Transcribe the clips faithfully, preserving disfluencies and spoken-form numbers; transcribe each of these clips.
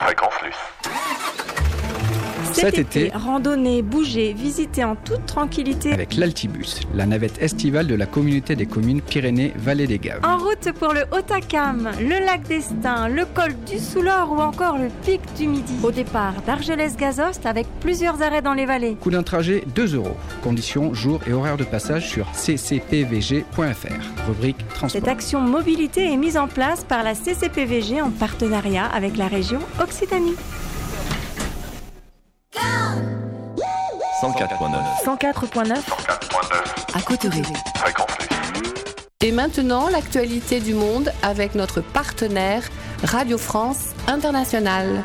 Fréquence Luce. Cet, Cet été, été, randonnez, bougez, visitez en toute tranquillité avec l'Altibus, la navette estivale de la communauté des communes Pyrénées-Vallée des Gaves. En route pour le Haut-Acam, le lac d'Estaing, le col du Soulor ou encore le pic du Midi. Au départ d'Argelès-Gazost avec plusieurs arrêts dans les vallées. Coût d'un trajet deux euros. Conditions, jour et horaire de passage sur c c p v g point f r. Rubrique transport. Cette action mobilité est mise en place par la C C P V G en partenariat avec la région Occitanie. cent quatre virgule neuf. cent quatre virgule neuf. À Cotteret. Fréquence Luce. Et maintenant, l'actualité du monde avec notre partenaire Radio France Internationale.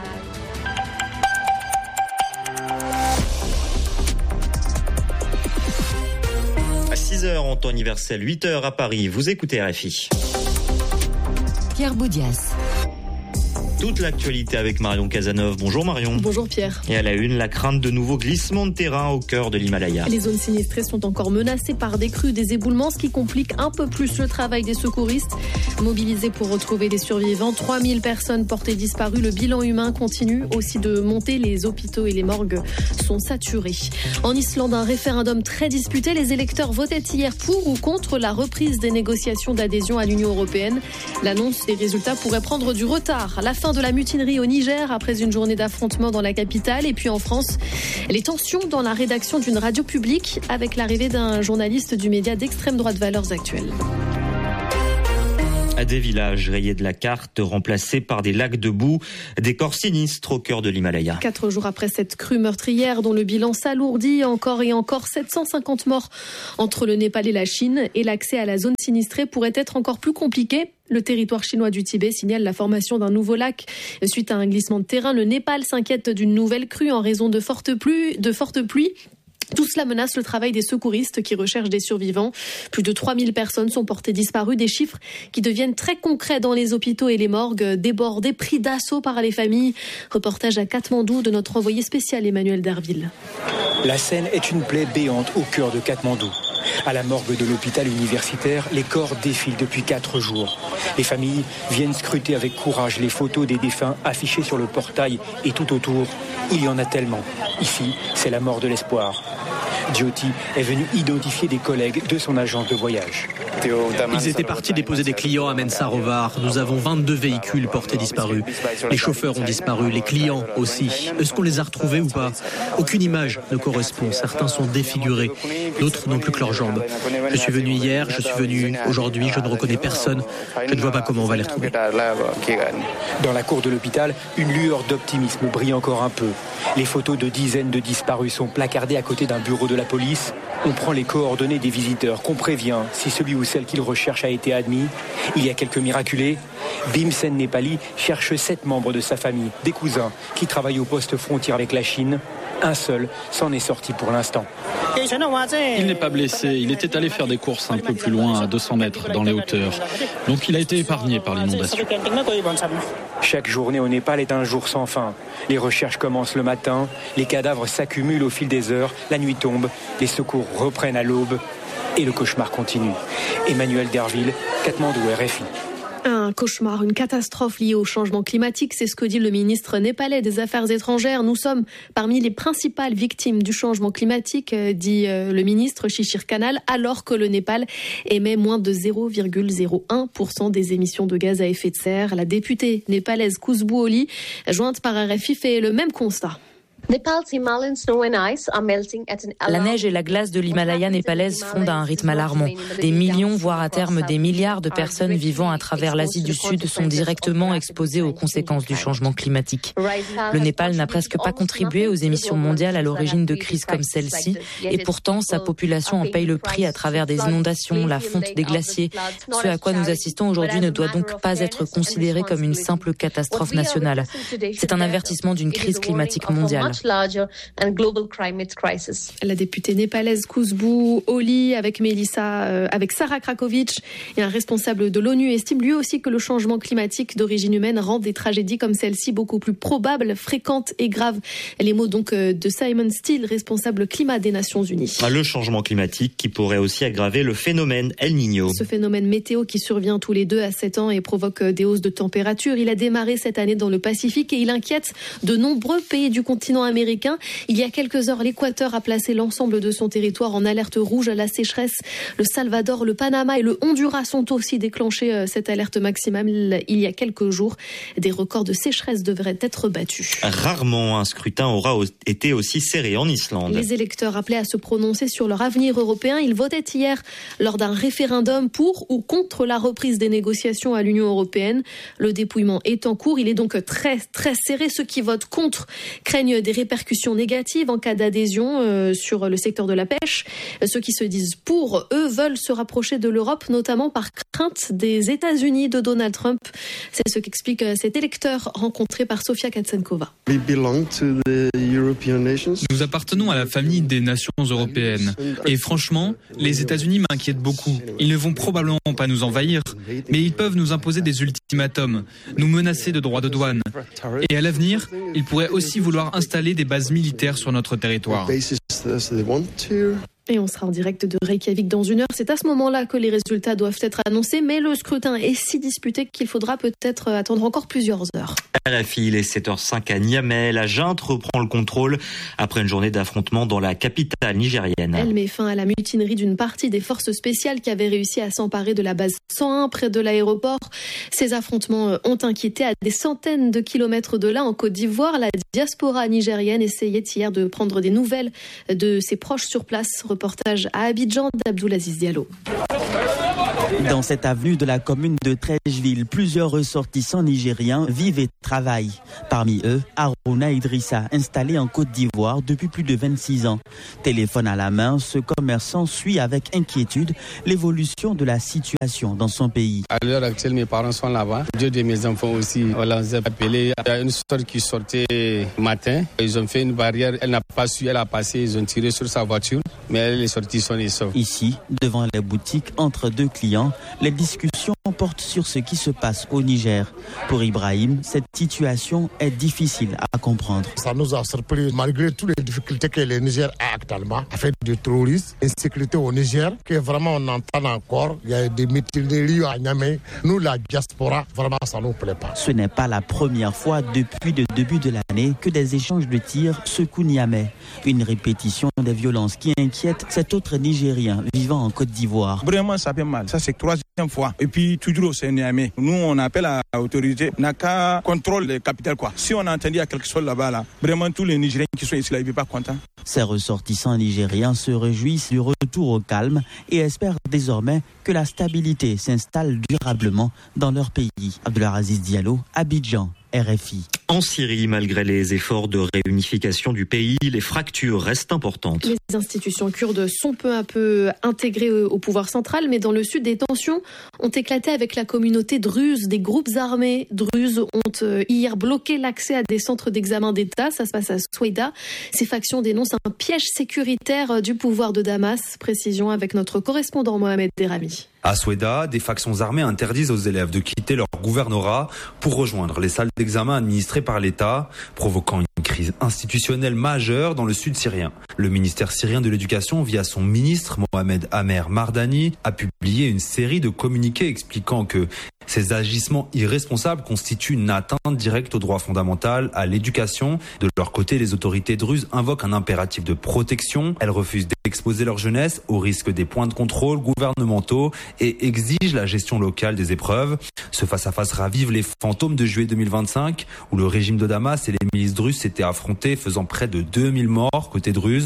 À six heures en temps universel, huit heures à Paris, vous écoutez R F I. Pierre Boudias. Toute l'actualité avec Marion Cazeneuve. Bonjour Marion. Bonjour Pierre. Et à la une, la crainte de nouveaux glissements de terrain au cœur de l'Himalaya. Les zones sinistrées sont encore menacées par des crues, des éboulements, ce qui complique un peu plus le travail des secouristes. Mobilisés pour retrouver des survivants, trois mille personnes portées disparues. Le bilan humain continue aussi de monter. Les hôpitaux et les morgues sont saturés. En Islande, un référendum très disputé. Les électeurs votaient hier pour ou contre la reprise des négociations d'adhésion à l'Union européenne. L'annonce des résultats pourrait prendre du retard. La fin de la mutinerie au Niger après une journée d'affrontements dans la capitale. Et puis en France, les tensions dans la rédaction d'une radio publique avec l'arrivée d'un journaliste du média d'extrême droite Valeurs Actuelles. À des villages rayés de la carte, remplacés par des lacs de boue, des corps sinistres au cœur de l'Himalaya. Quatre jours après cette crue meurtrière dont le bilan s'alourdit, encore et encore sept cent cinquante morts entre le Népal et la Chine, et l'accès à la zone sinistrée pourrait être encore plus compliqué. Le territoire chinois du Tibet signale la formation d'un nouveau lac. Suite à un glissement de terrain, le Népal s'inquiète d'une nouvelle crue en raison de fortes pluies. De fortes pluies. Tout cela menace le travail des secouristes qui recherchent des survivants. Plus de trois mille personnes sont portées disparues, des chiffres qui deviennent très concrets dans les hôpitaux et les morgues, débordés, pris d'assaut par les familles. Reportage à Katmandou de notre envoyé spécial Emmanuel Derville. La Seine est une plaie béante au cœur de Katmandou. À la morgue de l'hôpital universitaire, les corps défilent depuis quatre jours. Les familles viennent scruter avec courage les photos des défunts affichées sur le portail et tout autour. Il y en a tellement. Ici, c'est la mort de l'espoir. Jyoti est venu identifier des collègues de son agence de voyage. Ils étaient partis déposer des clients à Mensarovar. Nous avons vingt-deux véhicules portés disparus. Les chauffeurs ont disparu, les clients aussi. Est-ce qu'on les a retrouvés ou pas? Aucune image ne correspond. Certains sont défigurés, d'autres n'ont plus que leurs jambes. Je suis venu hier, je suis venu aujourd'hui, je ne reconnais personne. Je ne vois pas comment on va les retrouver. Dans la cour de l'hôpital, une lueur d'optimisme brille encore un peu. Les photos de dizaines de disparus sont placardées à côté d'un bureau de la police. On prend les coordonnées des visiteurs, qu'on prévient si celui ou celle qu'il recherche a été admis. Il y a quelques miraculés. Bhimsen Nepali cherche sept membres de sa famille, des cousins, qui travaillent au poste frontière avec la Chine. Un seul s'en est sorti pour l'instant. Il n'est pas blessé, il était allé faire des courses un peu plus loin, à deux cents mètres, dans les hauteurs. Donc il a été épargné par l'inondation. Chaque journée au Népal est un jour sans fin. Les recherches commencent le matin, les cadavres s'accumulent au fil des heures, la nuit tombe, les secours reprennent à l'aube et le cauchemar continue. Emmanuel Derville, Katmandou, R F I. Un cauchemar, une catastrophe liée au changement climatique, c'est ce que dit le ministre népalais des Affaires étrangères. Nous sommes parmi les principales victimes du changement climatique, dit le ministre Shishir Kanal, alors que le Népal émet moins de zéro virgule zéro un pour cent des émissions de gaz à effet de serre. La députée népalaise Khushbu Oli, jointe par R F I, fait le même constat. La neige et la glace de l'Himalaya népalaise fondent à un rythme alarmant. Des millions, voire à terme des milliards de personnes vivant à travers l'Asie du Sud sont directement exposées aux conséquences du changement climatique. Le Népal n'a presque pas contribué aux émissions mondiales à l'origine de crises comme celle-ci, et pourtant sa population en paye le prix à travers des inondations, la fonte des glaciers. Ce à quoi nous assistons aujourd'hui ne doit donc pas être considéré comme une simple catastrophe nationale. C'est un avertissement d'une crise climatique mondiale. La députée népalaise Kuzbu Oli avec Melissa, euh, avec Sarah Krakovic et un responsable de l'ONU estime lui aussi que le changement climatique d'origine humaine rend des tragédies comme celle-ci beaucoup plus probables, fréquentes et graves. Les mots donc de Simon Steele, responsable climat des Nations Unies. Le changement climatique qui pourrait aussi aggraver le phénomène El Niño. Ce phénomène météo qui survient tous les deux à sept ans et provoque des hausses de température. Il a démarré cette année dans le Pacifique et il inquiète de nombreux pays du continent américain. Il y a quelques heures, l'Équateur a placé l'ensemble de son territoire en alerte rouge à la sécheresse. Le Salvador, le Panama et le Honduras ont aussi déclenché cette alerte maximale il y a quelques jours. Des records de sécheresse devraient être battus. Rarement un scrutin aura été aussi serré en Islande. Les électeurs appelés à se prononcer sur leur avenir européen, ils votaient hier lors d'un référendum pour ou contre la reprise des négociations à l'Union européenne. Le dépouillement est en cours, il est donc très très serré. Ceux qui votent contre craignent des répercussions négatives en cas d'adhésion euh, sur le secteur de la pêche. Ceux qui se disent pour, eux, veulent se rapprocher de l'Europe, notamment par crainte des États-Unis de Donald Trump. C'est ce qu'explique cet électeur rencontré par Sofia Katsenkova. Nous appartenons à la famille des nations européennes. Et franchement, les États-Unis m'inquiètent beaucoup. Ils ne vont probablement pas nous envahir, mais ils peuvent nous imposer des ultimatums, nous menacer de droits de douane. Et à l'avenir, ils pourraient aussi vouloir installer des bases militaires sur notre territoire. Et on sera en direct de Reykjavik dans une heure. C'est à ce moment-là que les résultats doivent être annoncés, mais le scrutin est si disputé qu'il faudra peut-être attendre encore plusieurs heures. À la file, il est sept heures cinq à Niamey. La junte reprend le contrôle après une journée d'affrontement dans la capitale nigérienne. Elle met fin à la mutinerie d'une partie des forces spéciales qui avaient réussi à s'emparer de la base cent un près de l'aéroport. Ces affrontements ont inquiété à des centaines de kilomètres de là, en Côte d'Ivoire. La diaspora nigérienne essayait hier de prendre des nouvelles de ses proches sur place. Reportage à Abidjan d'Abdoulaziz Diallo. Dans cette avenue de la commune de Trècheville, plusieurs ressortissants nigériens vivent et travaillent. Parmi eux, Aruna Idrissa, installé en Côte d'Ivoire depuis plus de vingt-six ans. Téléphone à la main, ce commerçant suit avec inquiétude l'évolution de la situation dans son pays. À l'heure actuelle, mes parents sont là-bas. Deux de mes enfants aussi, on les a appelés. Il y a une sorte qui sortait matin. Ils ont fait une barrière, elle n'a pas su, elle a passé, ils ont tiré sur sa voiture, mais elle est sortie son et sauve. Ici, devant les boutiques, entre deux clients, les discussions portent sur ce qui se passe au Niger. Pour Ibrahim, cette situation est difficile à comprendre. Ça nous a surpris, malgré toutes les difficultés que le Niger a actuellement, avec du terrorisme, insécurité au Niger, que vraiment on entend encore. Il y a des mutineries à Niamey. Nous, la diaspora, vraiment, ça ne nous plaît pas. Ce n'est pas la première fois depuis le début de l'année que des échanges de tirs secouent Niamey. Une répétition des violences qui inquiète cet autre Nigérien vivant en Côte d'Ivoire. Vraiment, ça fait mal. Ça, c'est troisième fois. Et puis, toujours, c'est Niamey. Nous, on appelle à l'autorité. On n'a qu'à contrôler les capitales, quoi. Si on a entendu à quelque chose là-bas, là, vraiment, tous les Nigériens qui sont ici, là, ils ne sont pas contents. Ces ressortissants nigériens se réjouissent du retour au calme et espèrent désormais que la stabilité s'installe durablement dans leur pays. Abdoulaziz Diallo, Abidjan, R F I. En Syrie, malgré les efforts de réunification du pays, les fractures restent importantes. Les institutions kurdes sont peu à peu intégrées au pouvoir central, mais dans le sud, des tensions ont éclaté avec la communauté druze. Des groupes armés druzes ont hier bloqué l'accès à des centres d'examen d'État. Ça se passe à Soueida. Ces factions dénoncent un piège sécuritaire du pouvoir de Damas. Précision avec notre correspondant Mohamed Derami. À Soueida, des factions armées interdisent aux élèves de quitter leur gouvernorat pour rejoindre les salles d'examen administrées par l'État, provoquant une crise institutionnelle majeure dans le sud syrien. Le ministère syrien de l'Éducation, via son ministre Mohamed Amer Mardani, a publié une série de communiqués expliquant que ces agissements irresponsables constituent une atteinte directe au droit fondamental à l'éducation. De leur côté, les autorités druzes invoquent un impératif de protection. Elles refusent d'exposer leur jeunesse au risque des points de contrôle gouvernementaux et exigent la gestion locale des épreuves. Ce face-à-face ravive les fantômes de juillet deux mille vingt-cinq, où le régime de Damas et les milices druzes s'étaient affrontés, faisant près de deux mille morts côté druze.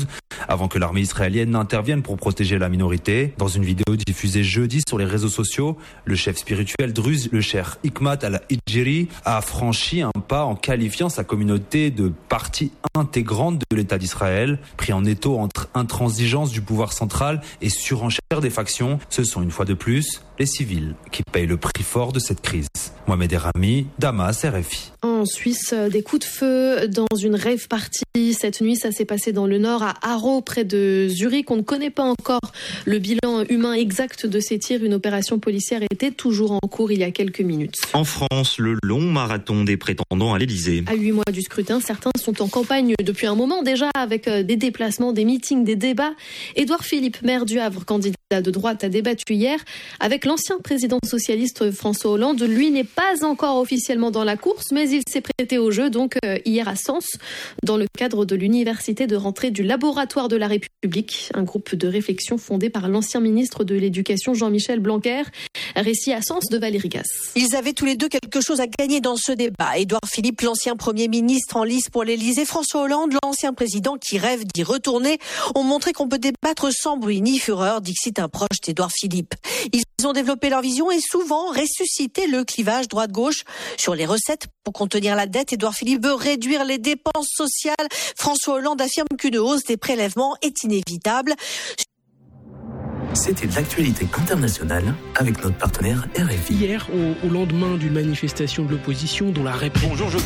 avant que l'armée israélienne n'intervienne pour protéger la minorité. Dans une vidéo diffusée jeudi sur les réseaux sociaux, le chef spirituel druze, le cheikh Hikmat al-Hijri, a franchi un pas en qualifiant sa communauté de partie intégrante de l'État d'Israël. Pris en étau entre intransigeance du pouvoir central et surenchère des factions, ce sont une fois de plus les civils qui payent le prix fort de cette crise. Mohamed Errami, Damas, R F I. En Suisse, des coups de feu dans une rave party. Cette nuit, ça s'est passé dans le nord, à Haro, près de Zurich. On ne connaît pas encore le bilan humain exact de ces tirs. Une opération policière était toujours en cours il y a quelques minutes. En France, le long marathon des prétendants à l'Élysée. À huit mois du scrutin, certains sont en campagne depuis un moment déjà, avec des déplacements, des meetings, des débats. Édouard Philippe, maire du Havre, candidat de droite, a débattu hier avec l'ancien président socialiste François Hollande. Lui n'est pas encore officiellement dans la course, mais il s'est prêté au jeu, donc euh, hier à Sens, dans le cadre de l'université de rentrée du Laboratoire de la République, un groupe de réflexion fondé par l'ancien ministre de l'Éducation Jean-Michel Blanquer. Récit à Sens de Valérie Gasse. Ils avaient tous les deux quelque chose à gagner dans ce débat. Édouard Philippe, l'ancien Premier ministre en lice pour l'Élysée, François Hollande, l'ancien président qui rêve d'y retourner, ont montré qu'on peut débattre sans bruit ni fureur, dixit un proche d'Édouard Philippe. Ils ont développé leur vision et souvent ressuscité le clivage droite-gauche. Sur les recettes pour contenir la dette, Édouard Philippe veut réduire les dépenses sociales. François Hollande affirme qu'une hausse des prélèvements est inévitable. C'était l'actualité internationale avec notre partenaire R F I. Hier, au, au lendemain d'une manifestation de l'opposition dont la réponse... Bonjour, je